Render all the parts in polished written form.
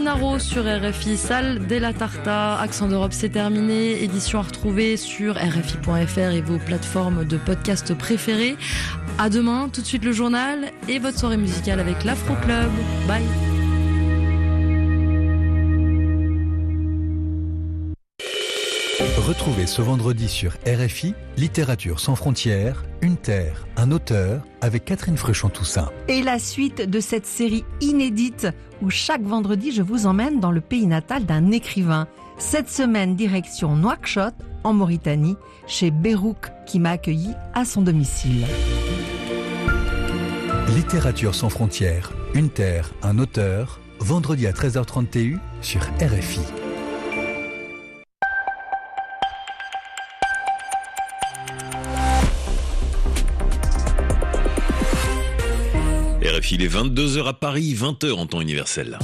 Naro sur RFI, salle Della Tarta, Accent d'Europe, c'est terminé. Édition à retrouver sur RFI.fr et vos plateformes de podcast préférées. À demain, tout de suite le journal et votre soirée musicale avec l'Afro Club. Bye. Retrouvez ce vendredi sur RFI, Littérature sans frontières, une terre, un auteur, avec Catherine Fruchon-Toussaint. Et la suite de cette série inédite où chaque vendredi je vous emmène dans le pays natal d'un écrivain. Cette semaine, direction Nouakchott, en Mauritanie, chez Berouk, qui m'a accueilli à son domicile. Littérature sans frontières, une terre, un auteur, vendredi à 13h30 TU sur RFI. RFI, il est 22h à Paris, 20h en temps universel.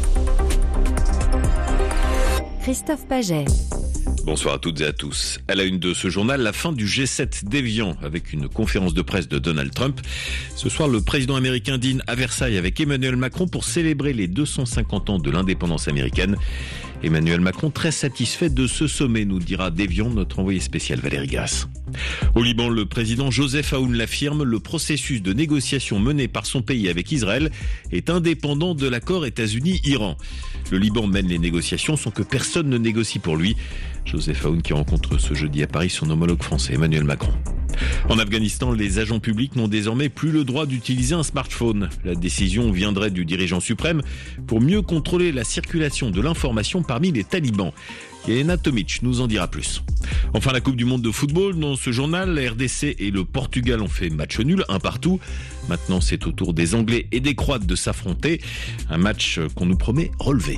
Christophe Paget. Bonsoir à toutes et à tous. À la une de ce journal, la fin du G7 d'Évian avec une conférence de presse de Donald Trump. Ce soir, le président américain dîne à Versailles avec Emmanuel Macron pour célébrer les 250 ans de l'indépendance américaine. Emmanuel Macron très satisfait de ce sommet, nous dira d'Évian notre envoyé spécial Valérie Gasse. Au Liban, le président Joseph Aoun l'affirme, le processus de négociation mené par son pays avec Israël est indépendant de l'accord États-Unis-Iran. Le Liban mène les négociations sans que personne ne négocie pour lui. Joseph Aoun qui rencontre ce jeudi à Paris son homologue français Emmanuel Macron. En Afghanistan, les agents publics n'ont désormais plus le droit d'utiliser un smartphone. La décision viendrait du dirigeant suprême pour mieux contrôler la circulation de l'information parmi les talibans. Yelena Tomic nous en dira plus. Enfin, la Coupe du Monde de football. Dans ce journal, la RDC et le Portugal ont fait match nul, un partout. Maintenant, c'est au tour des Anglais et des Croates de s'affronter. Un match qu'on nous promet relevé.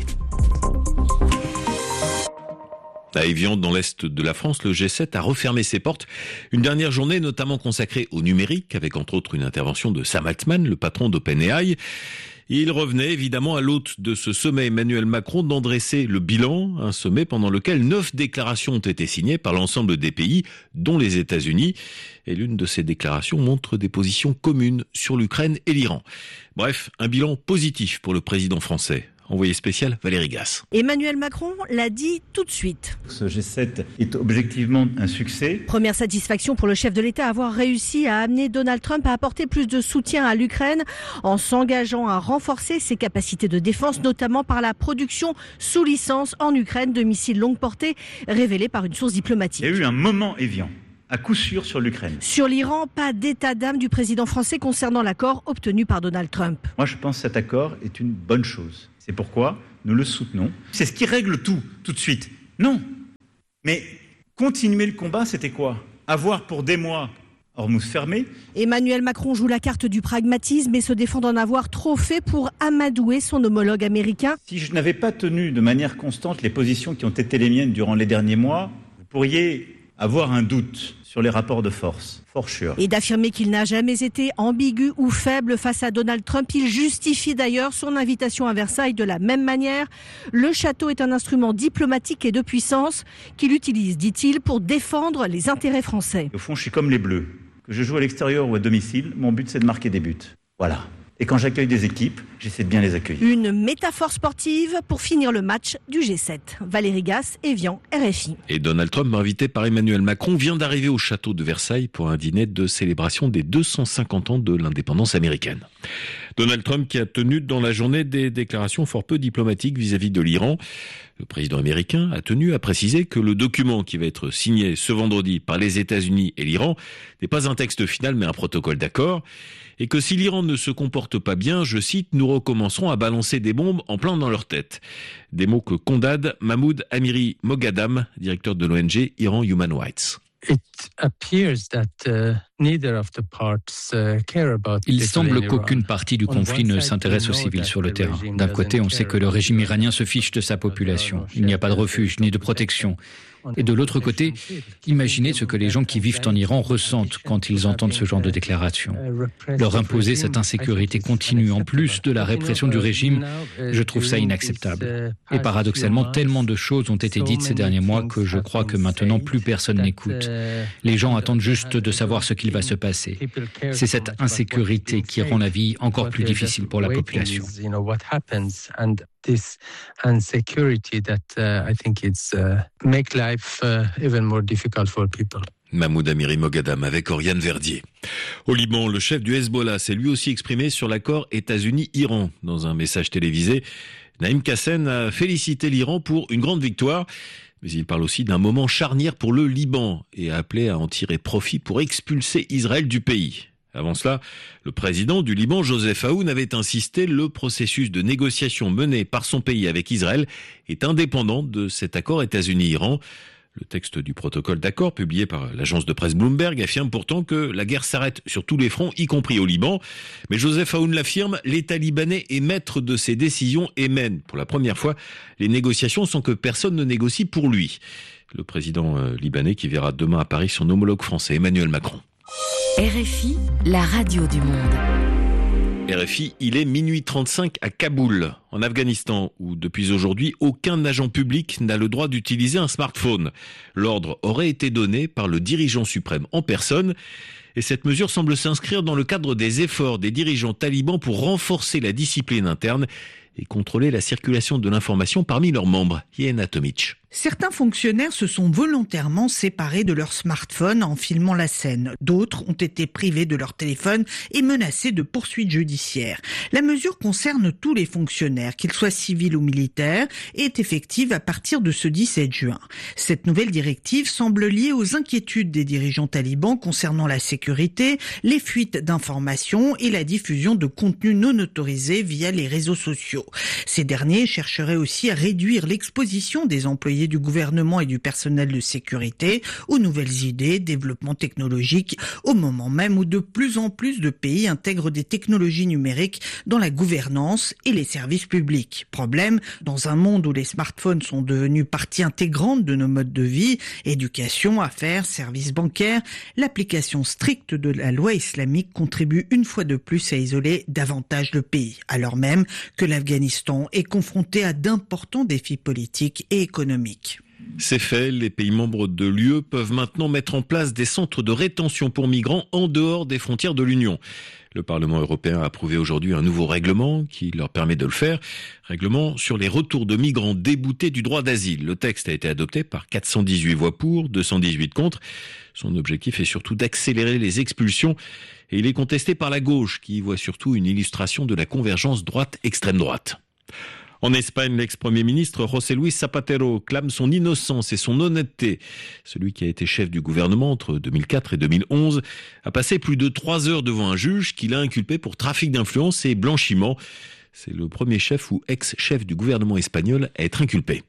À Évian, dans l'est de la France, le G7 a refermé ses portes. Une dernière journée notamment consacrée au numérique, avec entre autres une intervention de Sam Altman, le patron d'OpenAI. Il revenait évidemment à l'hôte de ce sommet Emmanuel Macron d'en dresser le bilan, un sommet pendant lequel 9 déclarations ont été signées par l'ensemble des pays, dont les États-Unis. Et l'une de ces déclarations montre des positions communes sur l'Ukraine et l'Iran. Bref, un bilan positif pour le président français. Envoyé spécial Valérie Gasse. Emmanuel Macron l'a dit tout de suite. Ce G7 est objectivement un succès. Première satisfaction pour le chef de l'État, avoir réussi à amener Donald Trump à apporter plus de soutien à l'Ukraine en s'engageant à renforcer ses capacités de défense, notamment par la production sous licence en Ukraine de missiles longue portée, révélée par une source diplomatique. Il y a eu un moment Évian, à coup sûr sur l'Ukraine. Sur l'Iran, pas d'état d'âme du président français concernant l'accord obtenu par Donald Trump. Moi, je pense que cet accord est une bonne chose. C'est pourquoi nous le soutenons. C'est ce qui règle tout de suite. Non. Mais continuer le combat, c'était quoi ? Avoir pour des mois Hormuz fermé. Emmanuel Macron joue la carte du pragmatisme et se défend d'en avoir trop fait pour amadouer son homologue américain. Si je n'avais pas tenu de manière constante les positions qui ont été les miennes durant les derniers mois, vous pourriez avoir un doute sur les rapports de force, for sure. Et d'affirmer qu'il n'a jamais été ambigu ou faible face à Donald Trump. Il justifie d'ailleurs son invitation à Versailles de la même manière. Le château est un instrument diplomatique et de puissance qu'il utilise, dit-il, pour défendre les intérêts français. Au fond, je suis comme les Bleus. Que je joue à l'extérieur ou à domicile, mon but c'est de marquer des buts. Voilà. Et quand j'accueille des équipes, j'essaie de bien les accueillir. Une métaphore sportive pour finir le match du G7. Valérie Gasse, Évian, RFI. Et Donald Trump, invité par Emmanuel Macron, vient d'arriver au château de Versailles pour un dîner de célébration des 250 ans de l'indépendance américaine. Donald Trump qui a tenu dans la journée des déclarations fort peu diplomatiques vis-à-vis de l'Iran. Le président américain a tenu à préciser que le document qui va être signé ce vendredi par les États-Unis et l'Iran n'est pas un texte final mais un protocole d'accord. Et que si l'Iran ne se comporte pas bien, je cite, nous recommencerons à balancer des bombes en plein dans leur tête. Des mots que condamne Mahmoud Amiri Moghadam, directeur de l'ONG Iran Human Rights. Il semble qu'aucune partie du conflit ne s'intéresse aux civils sur le terrain. D'un côté, on sait que le régime iranien se fiche de sa population. Il n'y a pas de refuge ni de protection. Et de l'autre côté, imaginez ce que les gens qui vivent en Iran ressentent quand ils entendent ce genre de déclaration. Leur imposer cette insécurité continue, en plus de la répression du régime, je trouve ça inacceptable. Et paradoxalement, tellement de choses ont été dites ces derniers mois que je crois que maintenant plus personne n'écoute. Les gens attendent juste de savoir ce qu'ils va se passer. C'est cette insécurité qui rend la vie encore plus difficile pour la population. This insecurity that I think it's make life even more difficult for people. Mahmoud Amiri Moghadam avec Oriane Verdier. Au Liban, le chef du Hezbollah s'est lui aussi exprimé sur l'accord États-Unis-Iran. Dans un message télévisé, Naïm Kassem a félicité l'Iran pour une grande victoire. Mais il parle aussi d'un moment charnière pour le Liban et a appelé à en tirer profit pour expulser Israël du pays. Avant cela, le président du Liban, Joseph Aoun, avait insisté, le processus de négociation mené par son pays avec Israël est indépendant de cet accord États-Unis-Iran. Le texte du protocole d'accord, publié par l'agence de presse Bloomberg, affirme pourtant que la guerre s'arrête sur tous les fronts, y compris au Liban. Mais Joseph Aoun l'affirme, l'État libanais est maître de ses décisions et mène, pour la première fois, les négociations sans que personne ne négocie pour lui. Le président libanais qui verra demain à Paris son homologue français, Emmanuel Macron. RFI, la radio du monde. RFI, il est minuit 35 à Kaboul, en Afghanistan, où depuis aujourd'hui, aucun agent public n'a le droit d'utiliser un smartphone. L'ordre aurait été donné par le dirigeant suprême en personne. Et cette mesure semble s'inscrire dans le cadre des efforts des dirigeants talibans pour renforcer la discipline interne et contrôler la circulation de l'information parmi leurs membres. Yéna Tomic. Certains fonctionnaires se sont volontairement séparés de leur smartphone en filmant la scène. D'autres ont été privés de leur téléphone et menacés de poursuites judiciaires. La mesure concerne tous les fonctionnaires, qu'ils soient civils ou militaires, et est effective à partir de ce 17 juin. Cette nouvelle directive semble liée aux inquiétudes des dirigeants talibans concernant la sécurité, les fuites d'informations et la diffusion de contenus non autorisés via les réseaux sociaux. Ces derniers chercheraient aussi à réduire l'exposition des employés du gouvernement et du personnel de sécurité aux nouvelles idées, développement technologique, au moment même où de plus en plus de pays intègrent des technologies numériques dans la gouvernance et les services publics. Problème, dans un monde où les smartphones sont devenus partie intégrante de nos modes de vie, éducation, affaires, services bancaires, l'application stricte de la loi islamique contribue une fois de plus à isoler davantage le pays, alors même que l'Afghanistan est confronté à d'importants défis politiques et économiques. C'est fait, les pays membres de l'UE peuvent maintenant mettre en place des centres de rétention pour migrants en dehors des frontières de l'Union. Le Parlement européen a approuvé aujourd'hui un nouveau règlement qui leur permet de le faire. Règlement sur les retours de migrants déboutés du droit d'asile. Le texte a été adopté par 418 voix pour, 218 contre. Son objectif est surtout d'accélérer les expulsions et il est contesté par la gauche qui y voit surtout une illustration de la convergence droite-extrême droite. En Espagne, l'ex-premier ministre José Luis Zapatero clame son innocence et son honnêteté. Celui qui a été chef du gouvernement entre 2004 et 2011 a passé plus de 3 heures devant un juge qui l'a inculpé pour trafic d'influence et blanchiment. C'est le premier chef ou ex-chef du gouvernement espagnol à être inculpé.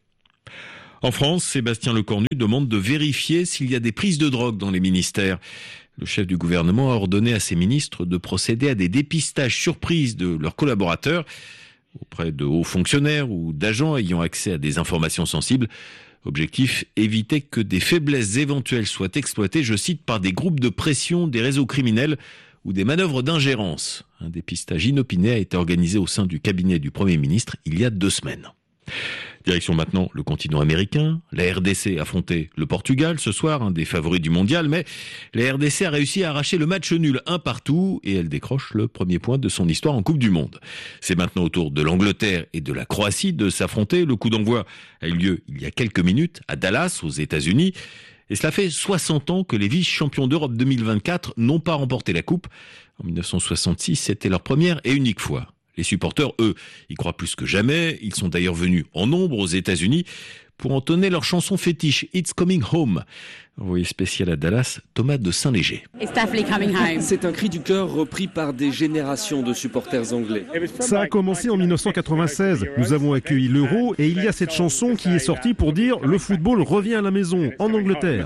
En France, Sébastien Lecornu demande de vérifier s'il y a des prises de drogue dans les ministères. Le chef du gouvernement a ordonné à ses ministres de procéder à des dépistages surprises de leurs collaborateurs auprès de hauts fonctionnaires ou d'agents ayant accès à des informations sensibles. Objectif, éviter que des faiblesses éventuelles soient exploitées, je cite, par des groupes de pression, des réseaux criminels ou des manœuvres d'ingérence. Un dépistage inopiné a été organisé au sein du cabinet du Premier ministre il y a 2 semaines. Direction maintenant le continent américain. La RDC affrontait le Portugal ce soir, un des favoris du mondial, mais la RDC a réussi à arracher le match nul 1-1 et elle décroche le premier point de son histoire en Coupe du Monde. C'est maintenant au tour de l'Angleterre et de la Croatie de s'affronter. Le coup d'envoi a eu lieu il y a quelques minutes à Dallas, aux États-Unis. Et cela fait 60 ans que les vice-champions d'Europe 2024 n'ont pas remporté la Coupe. En 1966, c'était leur première et unique fois. Les supporters, eux, y croient plus que jamais. Ils sont d'ailleurs venus en nombre aux États-Unis pour entonner leur chanson fétiche « It's Coming Home ». Envoyé spécial à Dallas, Thomas de Saint-Léger. C'est un cri du cœur repris par des générations de supporters anglais. Ça a commencé en 1996. Nous avons accueilli l'Euro et il y a cette chanson qui est sortie pour dire « Le football revient à la maison » en Angleterre.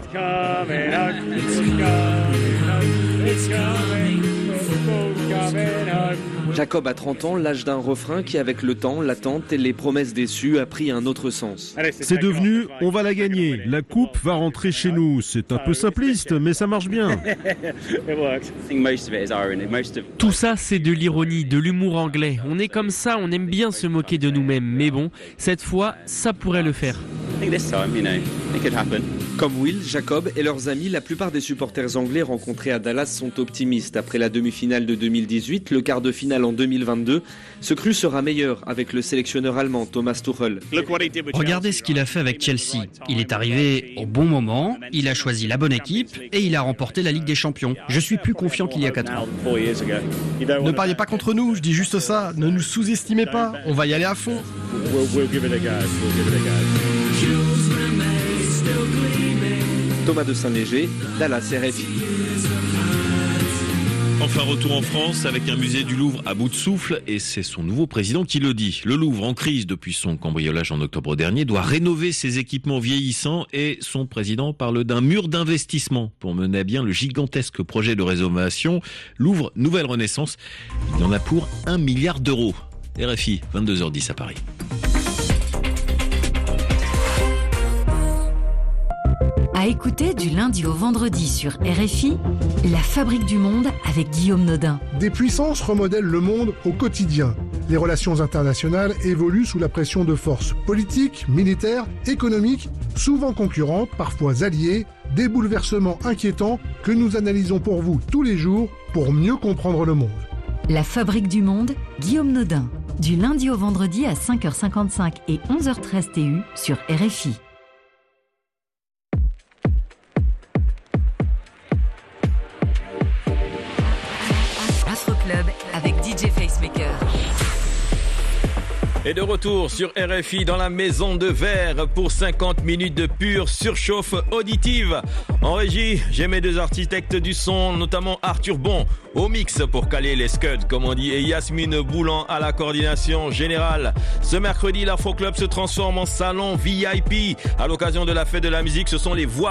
Jacob a 30 ans, l'âge d'un refrain qui, avec le temps, l'attente et les promesses déçues, a pris un autre sens. C'est devenu « On va la gagner, la coupe va rentrer chez nous ». C'est un peu simpliste, mais ça marche bien. Tout ça, c'est de l'ironie, de l'humour anglais. On est comme ça, on aime bien se moquer de nous-mêmes. Mais bon, cette fois, ça pourrait le faire. Comme Will, Jacob et leurs amis, la plupart des supporters anglais rencontrés à Dallas sont optimistes. Après la demi-finale de 2018, le quart de finale en 2022, ce cru sera meilleur avec le sélectionneur allemand Thomas Tuchel. Regardez ce qu'il a fait avec Chelsea. Il est arrivé au bon moment, il a choisi la bonne équipe et il a remporté la Ligue des Champions. Je suis plus confiant qu'il y a 4 ans. Ne pariez pas contre nous, je dis juste ça. Ne nous sous-estimez pas, on va y aller à fond. Thomas de Saint-Léger, Dallas, RFI. Enfin, retour en France avec un musée du Louvre à bout de souffle et c'est son nouveau président qui le dit. Le Louvre, en crise depuis son cambriolage en octobre dernier, doit rénover ses équipements vieillissants et son président parle d'un mur d'investissement pour mener à bien le gigantesque projet de rénovation Louvre Nouvelle Renaissance. Il y en a pour 1 milliard d'euros. RFI, 22h10 à Paris. À écouter du lundi au vendredi sur RFI, La Fabrique du Monde avec Guillaume Nodin. Des puissances remodèlent le monde au quotidien. Les relations internationales évoluent sous la pression de forces politiques, militaires, économiques, souvent concurrentes, parfois alliées, des bouleversements inquiétants que nous analysons pour vous tous les jours pour mieux comprendre le monde. La Fabrique du Monde, Guillaume Nodin. Du lundi au vendredi à 5h55 et 11h13 TU sur RFI. Club avec DJ Facemaker. Et de retour sur RFI dans la maison de verre pour 50 minutes de pure surchauffe auditive. En régie, j'ai mes 2 architectes du son, notamment Arthur Bon au mix pour caler les scuds, comme on dit, et Yasmine Boulan à la coordination générale. Ce mercredi, l'Afro Club se transforme en salon VIP. À l'occasion de la fête de la musique, ce sont les voix